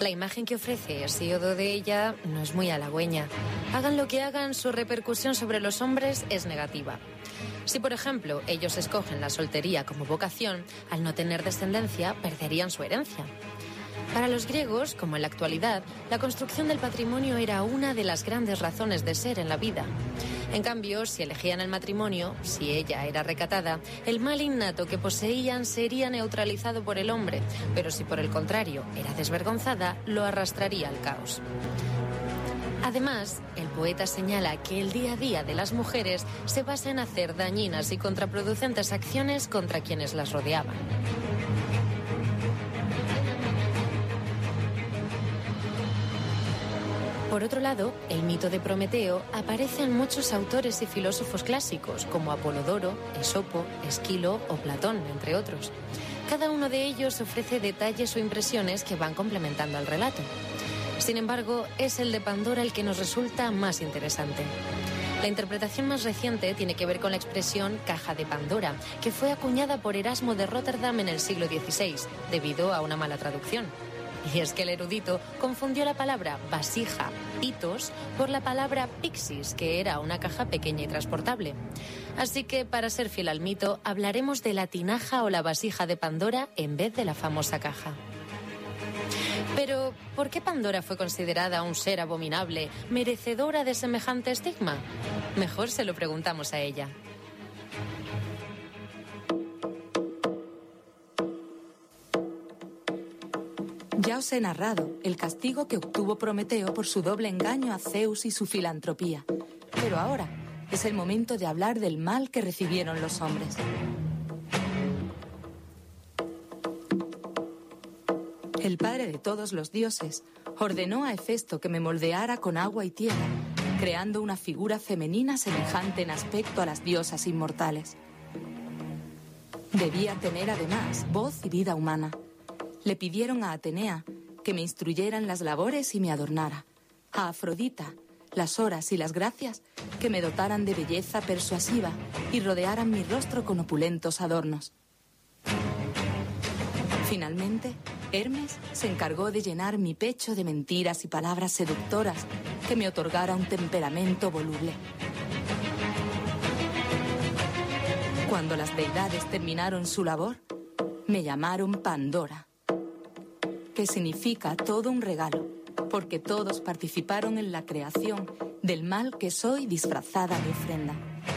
La imagen que ofrece Hesíodo de ella no es muy halagüeña. Hagan lo que hagan, su repercusión sobre los hombres es negativa. Si, por ejemplo, ellos escogen la soltería como vocación, al no tener descendencia, perderían su herencia. Para los griegos, como en la actualidad, la construcción del patrimonio era una de las grandes razones de ser en la vida. En cambio, si elegían el matrimonio, si ella era recatada, el mal innato que poseían sería neutralizado por el hombre, pero si por el contrario era desvergonzada, lo arrastraría al caos. Además, el poeta señala que el día a día de las mujeres se basa en hacer dañinas y contraproducentes acciones contra quienes las rodeaban. Por otro lado, el mito de Prometeo aparece en muchos autores y filósofos clásicos, como Apolodoro, Esopo, Esquilo o Platón, entre otros. Cada uno de ellos ofrece detalles o impresiones que van complementando al relato. Sin embargo, es el de Pandora el que nos resulta más interesante. La interpretación más reciente tiene que ver con la expresión caja de Pandora, que fue acuñada por Erasmo de Róterdam en el siglo XVI, debido a una mala traducción. Y es que el erudito confundió la palabra vasija, pitos, por la palabra pixis, que era una caja pequeña y transportable. Así que, para ser fiel al mito, hablaremos de la tinaja o la vasija de Pandora en vez de la famosa caja. Pero, ¿por qué Pandora fue considerada un ser abominable, merecedora de semejante estigma? Mejor se lo preguntamos a ella. Ya os he narrado el castigo que obtuvo Prometeo por su doble engaño a Zeus y su filantropía. Pero ahora es el momento de hablar del mal que recibieron los hombres. El padre de todos los dioses ordenó a Hefesto que me moldeara con agua y tierra, creando una figura femenina semejante en aspecto a las diosas inmortales. Debía tener además voz y vida humana. Le pidieron a Atenea que me instruyera en las labores y me adornara. A Afrodita, las horas y las gracias, que me dotaran de belleza persuasiva y rodearan mi rostro con opulentos adornos. Finalmente, Hermes se encargó de llenar mi pecho de mentiras y palabras seductoras que me otorgara un temperamento voluble. Cuando las deidades terminaron su labor, me llamaron Pandora, que significa todo un regalo, porque todos participaron en la creación del mal que soy disfrazada de ofrenda.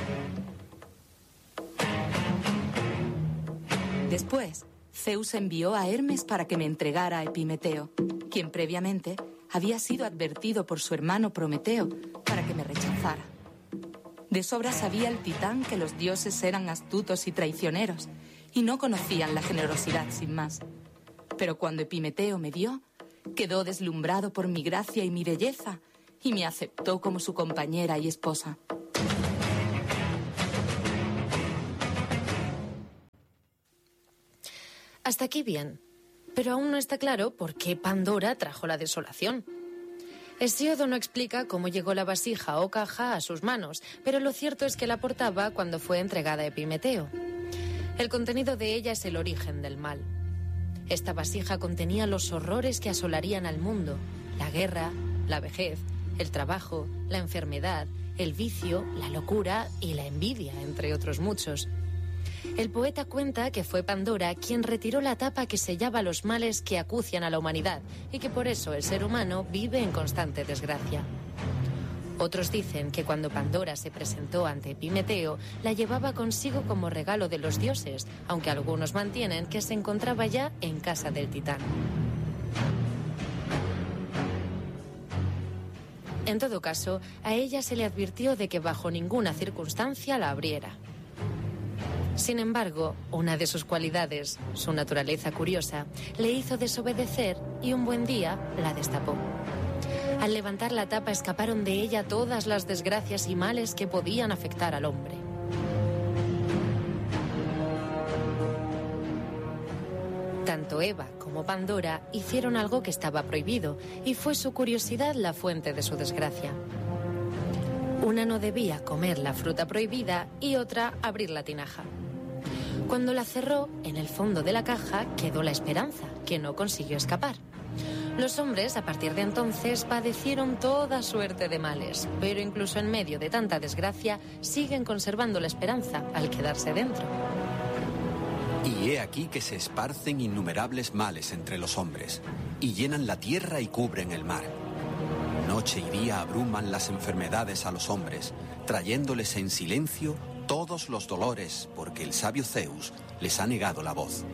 Después, Zeus envió a Hermes para que me entregara a Epimeteo, quien previamente había sido advertido por su hermano Prometeo para que me rechazara. De sobra sabía el titán que los dioses eran astutos y traicioneros y no conocían la generosidad sin más. Pero cuando Epimeteo me vio, quedó deslumbrado por mi gracia y mi belleza y me aceptó como su compañera y esposa. Hasta aquí bien, pero aún no está claro por qué Pandora trajo la desolación. Hesíodo no explica cómo llegó la vasija o caja a sus manos, pero lo cierto es que la portaba cuando fue entregada a Epimeteo. El contenido de ella es el origen del mal. Esta vasija contenía los horrores que asolarían al mundo: la guerra, la vejez, el trabajo, la enfermedad, el vicio, la locura y la envidia, entre otros muchos. El poeta cuenta que fue Pandora quien retiró la tapa que sellaba los males que acucian a la humanidad y que por eso el ser humano vive en constante desgracia. Otros dicen que cuando Pandora se presentó ante Epimeteo, la llevaba consigo como regalo de los dioses, aunque algunos mantienen que se encontraba ya en casa del titán. En todo caso, a ella se le advirtió de que bajo ninguna circunstancia la abriera. Sin embargo, una de sus cualidades, su naturaleza curiosa, le hizo desobedecer y un buen día la destapó. Al levantar la tapa escaparon de ella todas las desgracias y males que podían afectar al hombre. Tanto Eva como Pandora hicieron algo que estaba prohibido y fue su curiosidad la fuente de su desgracia. Una no debía comer la fruta prohibida y otra abrir la tinaja. Cuando la cerró, en el fondo de la caja quedó la esperanza, que no consiguió escapar. Los hombres, a partir de entonces, padecieron toda suerte de males, pero incluso en medio de tanta desgracia, siguen conservando la esperanza al quedarse dentro. Y he aquí que se esparcen innumerables males entre los hombres, y llenan la tierra y cubren el mar. Noche y día abruman las enfermedades a los hombres, trayéndoles en silencio todos los dolores, porque el sabio Zeus les ha negado la voz.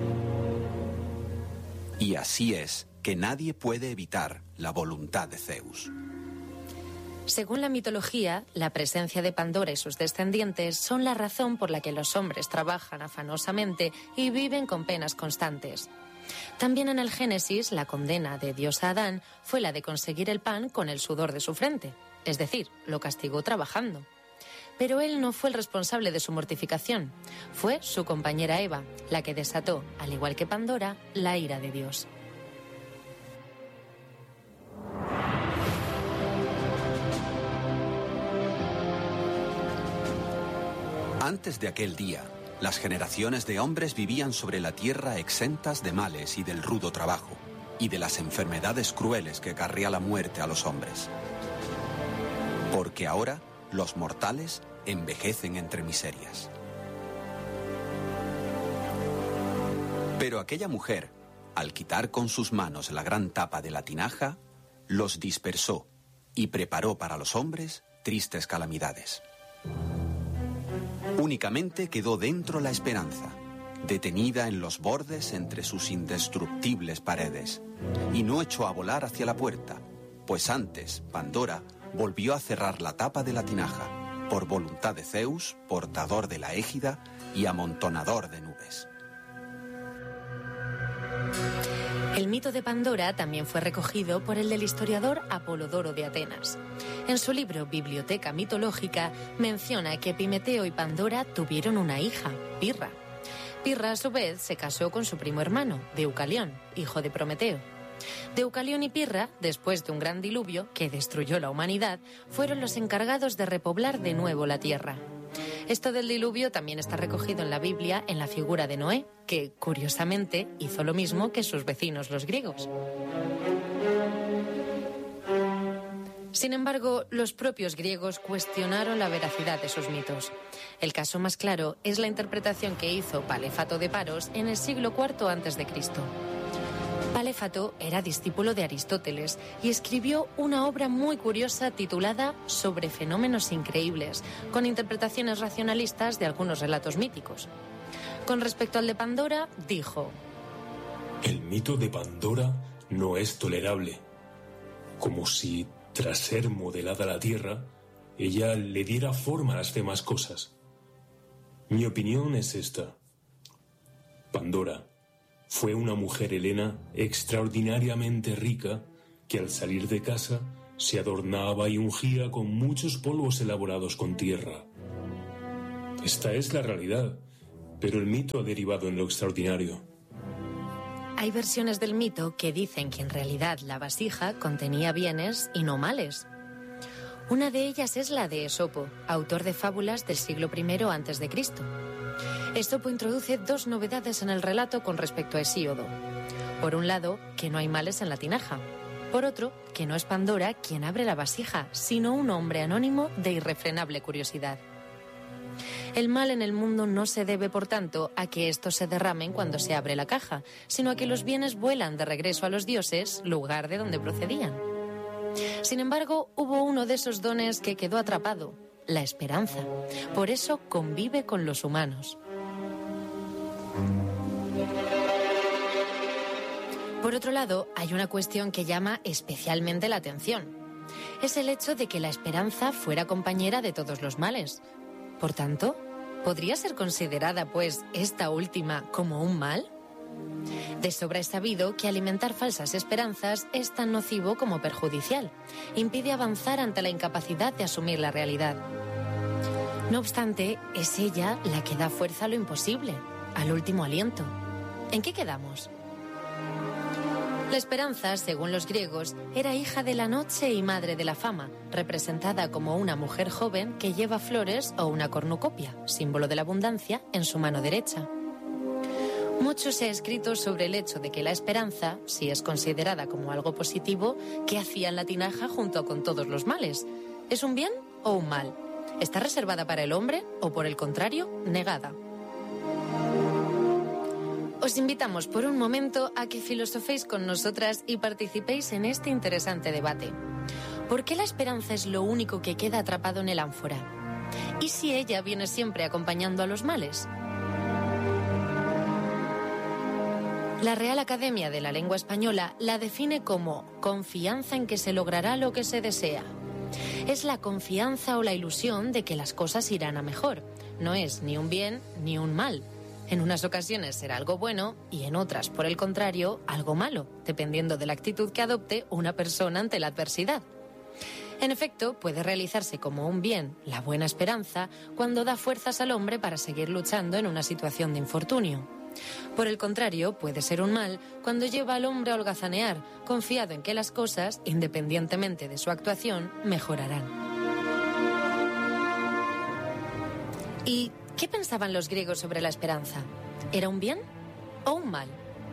Y así es que nadie puede evitar la voluntad de Zeus. Según la mitología, la presencia de Pandora y sus descendientes son la razón por la que los hombres trabajan afanosamente y viven con penas constantes. También en el Génesis, la condena de Dios a Adán fue la de conseguir el pan con el sudor de su frente, es decir, lo castigó trabajando. Pero él no fue el responsable de su mortificación, fue su compañera Eva, la que desató, al igual que Pandora, la ira de Dios. Antes de aquel día, las generaciones de hombres vivían sobre la tierra exentas de males y del rudo trabajo, y de las enfermedades crueles que acarrea la muerte a los hombres. Porque ahora los mortales envejecen entre miserias. Pero aquella mujer, al quitar con sus manos la gran tapa de la tinaja, los dispersó y preparó para los hombres tristes calamidades. Únicamente quedó dentro la esperanza, detenida en los bordes entre sus indestructibles paredes, y no echó a volar hacia la puerta, pues antes Pandora volvió a cerrar la tapa de la tinaja, por voluntad de Zeus, portador de la égida y amontonador de nubes. El mito de Pandora también fue recogido por el del historiador Apolodoro de Atenas. En su libro Biblioteca mitológica menciona que Epimeteo y Pandora tuvieron una hija, Pirra. Pirra, a su vez, se casó con su primo hermano, Deucalión, hijo de Prometeo. Deucalión y Pirra, después de un gran diluvio que destruyó la humanidad, fueron los encargados de repoblar de nuevo la tierra. Esto del diluvio también está recogido en la Biblia en la figura de Noé, que, curiosamente, hizo lo mismo que sus vecinos los griegos. Sin embargo, los propios griegos cuestionaron la veracidad de sus mitos. El caso más claro es la interpretación que hizo Paléfato de Paros en el siglo IV a.C. Paléfato era discípulo de Aristóteles y escribió una obra muy curiosa titulada Sobre fenómenos increíbles, con interpretaciones racionalistas de algunos relatos míticos. Con respecto al de Pandora, dijo: el mito de Pandora no es tolerable, como si, tras ser modelada la tierra, ella le diera forma a las demás cosas. Mi opinión es esta. Pandora fue una mujer helena extraordinariamente rica que al salir de casa se adornaba y ungía con muchos polvos elaborados con tierra. Esta es la realidad, pero el mito ha derivado en lo extraordinario. Hay versiones del mito que dicen que en realidad la vasija contenía bienes y no males. Una de ellas es la de Esopo, autor de fábulas del siglo I a.C. Esopo introduce dos novedades en el relato con respecto a Hesíodo. Por un lado, que no hay males en la tinaja. Por otro, que no es Pandora quien abre la vasija, sino un hombre anónimo de irrefrenable curiosidad. El mal en el mundo no se debe, por tanto, a que estos se derramen cuando se abre la caja, sino a que los bienes vuelan de regreso a los dioses, lugar de donde procedían. Sin embargo, hubo uno de esos dones que quedó atrapado, la esperanza. Por eso convive con los humanos. Por otro lado, hay una cuestión que llama especialmente la atención. Es el hecho de que la esperanza fuera compañera de todos los males. Por tanto, ¿podría ser considerada, pues, esta última como un mal? De sobra es sabido que alimentar falsas esperanzas es tan nocivo como perjudicial. Impide avanzar ante la incapacidad de asumir la realidad. No obstante, es ella la que da fuerza a lo imposible, al último aliento. ¿En qué quedamos? La esperanza, según los griegos, era hija de la noche y madre de la fama, representada como una mujer joven que lleva flores o una cornucopia, símbolo de la abundancia, en su mano derecha. Mucho se ha escrito sobre el hecho de que la esperanza, si es considerada como algo positivo, ¿qué hacía en la tinaja junto con todos los males? ¿Es un bien o un mal? ¿Está reservada para el hombre o, por el contrario, negada? Os invitamos por un momento a que filosoféis con nosotras y participéis en este interesante debate. ¿Por qué la esperanza es lo único que queda atrapado en el ánfora? ¿Y si ella viene siempre acompañando a los males? La Real Academia de la Lengua Española la define como confianza en que se logrará lo que se desea. Es la confianza o la ilusión de que las cosas irán a mejor. No es ni un bien ni un mal. En unas ocasiones será algo bueno y en otras, por el contrario, algo malo, dependiendo de la actitud que adopte una persona ante la adversidad. En efecto, puede realizarse como un bien, la buena esperanza, cuando da fuerzas al hombre para seguir luchando en una situación de infortunio. Por el contrario, puede ser un mal cuando lleva al hombre a holgazanear, confiado en que las cosas, independientemente de su actuación, mejorarán. ¿Y qué pensaban los griegos sobre la esperanza? ¿Era un bien o un mal?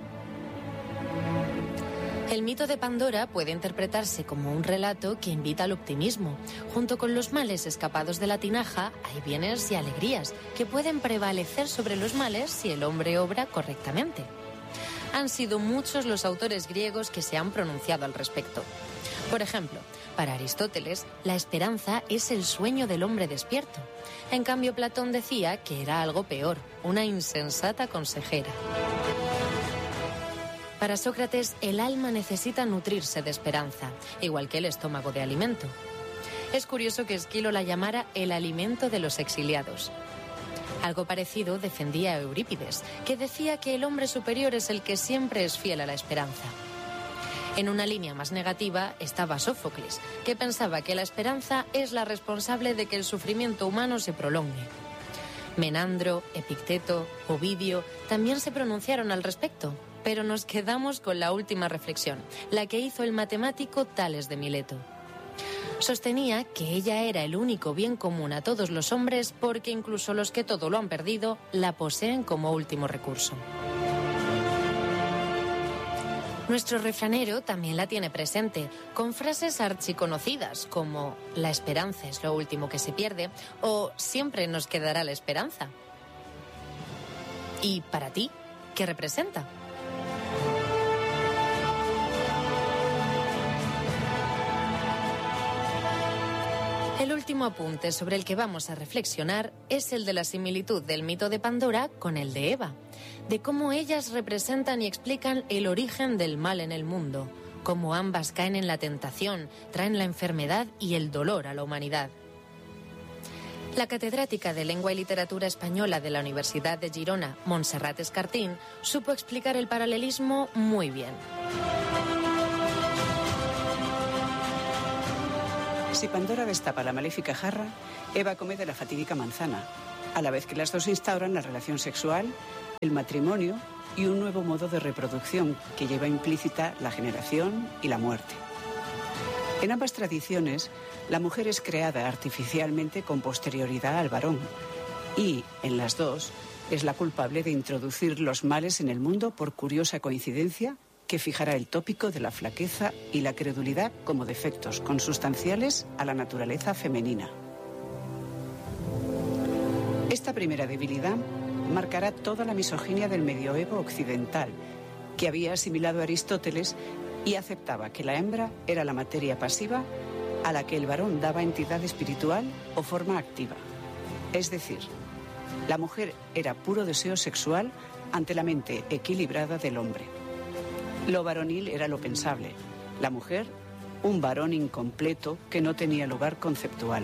El mito de Pandora puede interpretarse como un relato que invita al optimismo. Junto con los males escapados de la tinaja, hay bienes y alegrías que pueden prevalecer sobre los males si el hombre obra correctamente. Han sido muchos los autores griegos que se han pronunciado al respecto. Por ejemplo, para Aristóteles, la esperanza es el sueño del hombre despierto. En cambio, Platón decía que era algo peor, una insensata consejera. Para Sócrates, el alma necesita nutrirse de esperanza, igual que el estómago de alimento. Es curioso que Esquilo la llamara el alimento de los exiliados. Algo parecido defendía Eurípides, que decía que el hombre superior es el que siempre es fiel a la esperanza. En una línea más negativa estaba Sófocles, que pensaba que la esperanza es la responsable de que el sufrimiento humano se prolongue. Menandro, Epicteto, Ovidio también se pronunciaron al respecto, pero nos quedamos con la última reflexión, la que hizo el matemático Tales de Mileto. Sostenía que ella era el único bien común a todos los hombres porque incluso los que todo lo han perdido la poseen como último recurso. Nuestro refranero también la tiene presente, con frases archiconocidas como «la esperanza es lo último que se pierde» o «siempre nos quedará la esperanza». ¿Y para ti, qué representa? El último apunte sobre el que vamos a reflexionar es el de la similitud del mito de Pandora con el de Eva, de cómo ellas representan y explican el origen del mal en el mundo, cómo ambas caen en la tentación, traen la enfermedad y el dolor a la humanidad. La catedrática de Lengua y Literatura Española de la Universidad de Girona, Montserrat Escartín, supo explicar el paralelismo muy bien. Si Pandora destapa la maléfica jarra, Eva come de la fatídica manzana, a la vez que las dos instauran la relación sexual, el matrimonio y un nuevo modo de reproducción que lleva implícita la generación y la muerte. En ambas tradiciones, la mujer es creada artificialmente con posterioridad al varón y, en las dos, es la culpable de introducir los males en el mundo por curiosa coincidencia que fijará el tópico de la flaqueza y la credulidad como defectos consustanciales a la naturaleza femenina. Esta primera debilidad marcará toda la misoginia del medioevo occidental, que había asimilado a Aristóteles y aceptaba que la hembra era la materia pasiva a la que el varón daba entidad espiritual o forma activa. Es decir, la mujer era puro deseo sexual ante la mente equilibrada del hombre. Lo varonil era lo pensable, la mujer, un varón incompleto que no tenía lugar conceptual.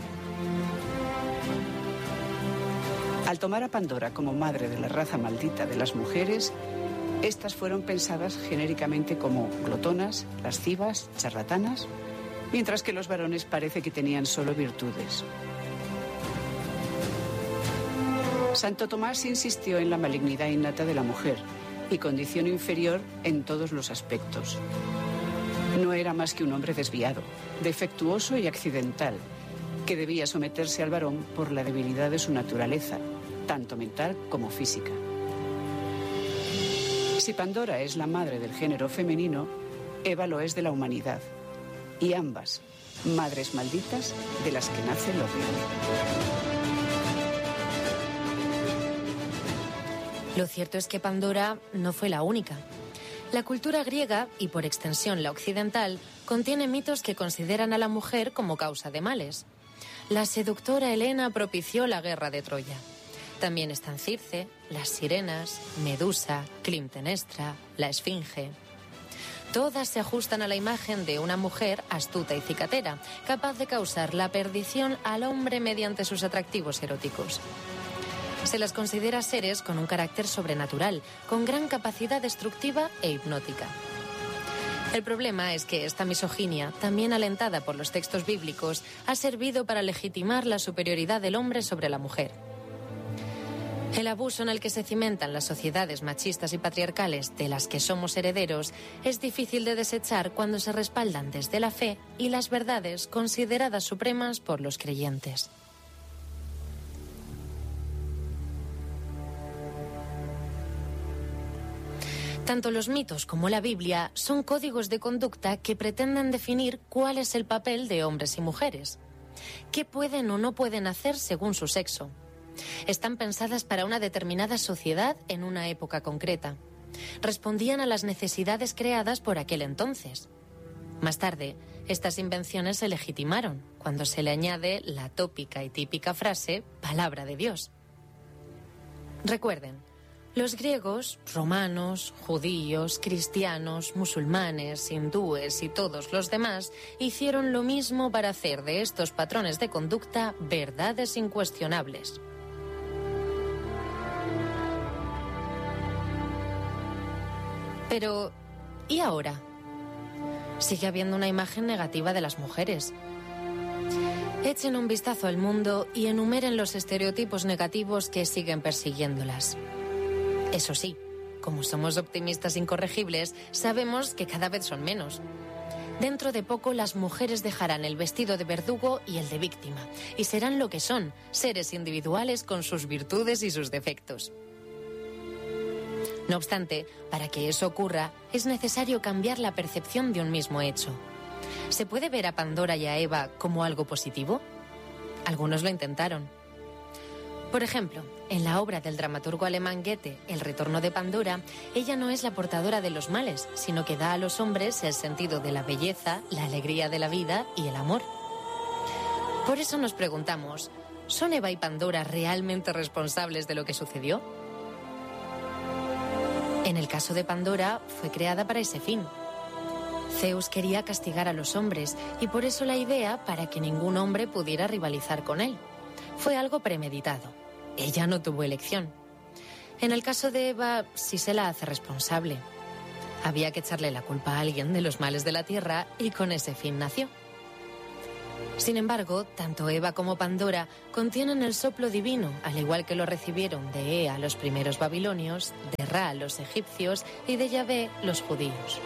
Al tomar a Pandora como madre de la raza maldita de las mujeres, estas fueron pensadas genéricamente como glotonas, lascivas, charlatanas, mientras que los varones parece que tenían solo virtudes. Santo Tomás insistió en la malignidad innata de la mujer y condición inferior en todos los aspectos. No era más que un hombre desviado, defectuoso y accidental, que debía someterse al varón por la debilidad de su naturaleza, tanto mental como física. Si Pandora es la madre del género femenino, Eva lo es de la humanidad. Y ambas, madres malditas de las que nace el odio. Lo cierto es que Pandora no fue la única. La cultura griega, y por extensión la occidental, contiene mitos que consideran a la mujer como causa de males. La seductora Helena propició la guerra de Troya. También están Circe, las sirenas, Medusa, Clitemnestra, la Esfinge. Todas se ajustan a la imagen de una mujer astuta y cicatera, capaz de causar la perdición al hombre mediante sus atractivos eróticos. Se las considera seres con un carácter sobrenatural, con gran capacidad destructiva e hipnótica. El problema es que esta misoginia, también alentada por los textos bíblicos, ha servido para legitimar la superioridad del hombre sobre la mujer. El abuso en el que se cimentan las sociedades machistas y patriarcales de las que somos herederos es difícil de desechar cuando se respaldan desde la fe y las verdades consideradas supremas por los creyentes. Tanto los mitos como la Biblia son códigos de conducta que pretenden definir cuál es el papel de hombres y mujeres, qué pueden o no pueden hacer según su sexo. Están pensadas para una determinada sociedad en una época concreta. Respondían a las necesidades creadas por aquel entonces. Más tarde, estas invenciones se legitimaron cuando se le añade la tópica y típica frase «palabra de Dios». Recuerden, los griegos, romanos, judíos, cristianos, musulmanes, hindúes y todos los demás hicieron lo mismo para hacer de estos patrones de conducta verdades incuestionables. Pero, ¿y ahora? Sigue habiendo una imagen negativa de las mujeres. Echen un vistazo al mundo y enumeren los estereotipos negativos que siguen persiguiéndolas. Eso sí, como somos optimistas incorregibles, sabemos que cada vez son menos. Dentro de poco las mujeres dejarán el vestido de verdugo y el de víctima, y serán lo que son, seres individuales con sus virtudes y sus defectos. No obstante, para que eso ocurra, es necesario cambiar la percepción de un mismo hecho. ¿Se puede ver a Pandora y a Eva como algo positivo? Algunos lo intentaron. Por ejemplo, en la obra del dramaturgo alemán Goethe, El retorno de Pandora, ella no es la portadora de los males, sino que da a los hombres el sentido de la belleza, la alegría de la vida y el amor. Por eso nos preguntamos, ¿son Eva y Pandora realmente responsables de lo que sucedió? En el caso de Pandora, fue creada para ese fin. Zeus quería castigar a los hombres y por eso la idea para que ningún hombre pudiera rivalizar con él. Fue algo premeditado. Ella no tuvo elección. En el caso de Eva, sí se la hace responsable. Había que echarle la culpa a alguien de los males de la tierra y con ese fin nació. Sin embargo, tanto Eva como Pandora contienen el soplo divino, al igual que lo recibieron de Ea los primeros babilonios, de Ra los egipcios y de Yahvé los judíos.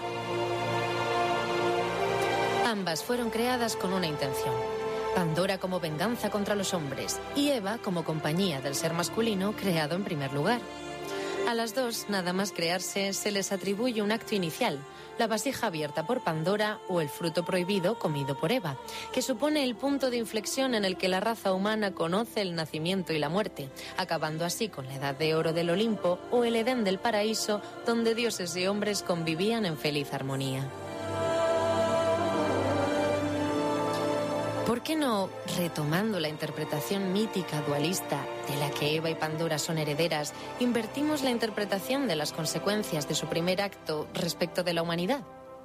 Ambas fueron creadas con una intención. Pandora como venganza contra los hombres y Eva como compañía del ser masculino creado en primer lugar. A las dos, nada más crearse, se les atribuye un acto inicial, la vasija abierta por Pandora o el fruto prohibido comido por Eva, que supone el punto de inflexión en el que la raza humana conoce el nacimiento y la muerte, acabando así con la edad de oro del Olimpo o el Edén del paraíso, donde dioses y hombres convivían en feliz armonía. ¿Por qué no, retomando la interpretación mítica dualista de la que Eva y Pandora son herederas, invertimos la interpretación de las consecuencias de su primer acto respecto de la humanidad?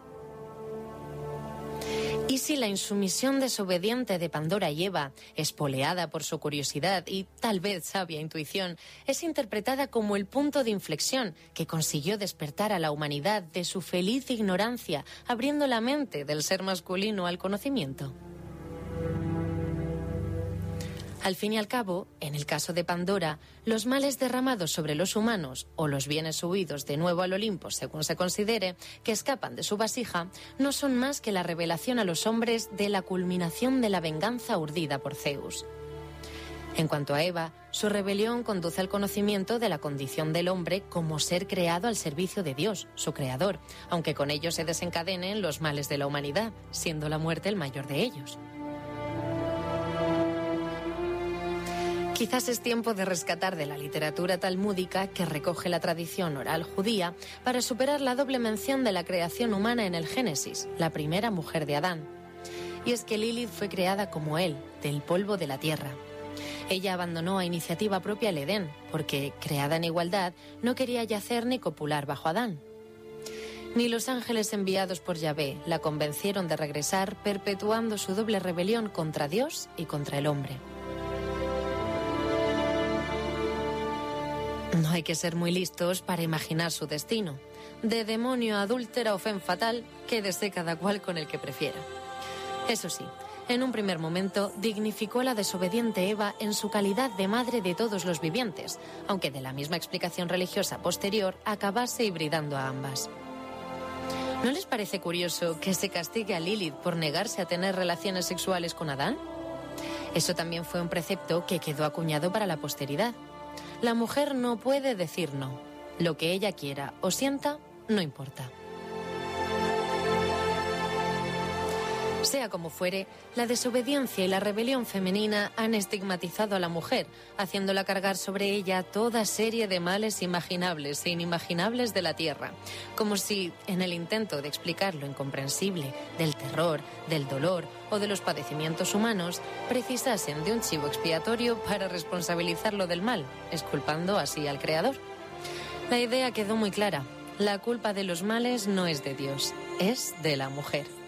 ¿Y si la insumisión desobediente de Pandora y Eva, espoleada por su curiosidad y tal vez sabia intuición, es interpretada como el punto de inflexión que consiguió despertar a la humanidad de su feliz ignorancia, abriendo la mente del ser masculino al conocimiento? Al fin y al cabo, en el caso de Pandora, los males derramados sobre los humanos o los bienes subidos de nuevo al Olimpo, según se considere, que escapan de su vasija, no son más que la revelación a los hombres de la culminación de la venganza urdida por Zeus. En cuanto a Eva, Su rebelión conduce al conocimiento de la condición del hombre como ser creado al servicio de Dios, su creador, aunque con ello se desencadenen los males de la humanidad, siendo la muerte el mayor de ellos. Quizás es tiempo de rescatar de la literatura talmúdica que recoge la tradición oral judía para superar la doble mención de la creación humana en el Génesis, la primera mujer de Adán. Y es que Lilith fue creada como él, del polvo de la tierra. Ella abandonó a iniciativa propia el Edén, porque, creada en igualdad, no quería yacer ni copular bajo Adán. Ni los ángeles enviados por Yahvé la convencieron de regresar, perpetuando su doble rebelión contra Dios y contra el hombre. No hay que ser muy listos para imaginar su destino. De demonio a adúltera o femme fatal, quédese cada cual con el que prefiera. Eso sí, en un primer momento dignificó a la desobediente Eva en su calidad de madre de todos los vivientes, aunque de la misma explicación religiosa posterior acabase hibridando a ambas. ¿No les parece curioso que se castigue a Lilith por negarse a tener relaciones sexuales con Adán? Eso también fue un precepto que quedó acuñado para la posteridad. La mujer no puede decir no. Lo que ella quiera o sienta, no importa. Sea como fuere, la desobediencia y la rebelión femenina han estigmatizado a la mujer, haciéndola cargar sobre ella toda serie de males imaginables e inimaginables de la tierra, como si, en el intento de explicar lo incomprensible del terror, del dolor o de los padecimientos humanos, precisasen de un chivo expiatorio para responsabilizarlo del mal, exculpando así al Creador. La idea quedó muy clara: la culpa de los males no es de Dios, es de la mujer.